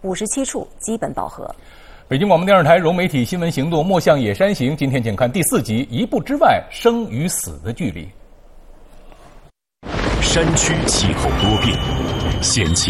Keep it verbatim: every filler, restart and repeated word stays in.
五十七处基本饱和。 北京广播电视台融媒体新闻行动《莫向野山行》，今天请看第四集《一步之外，生与死的距离》。 山区气候多变，险情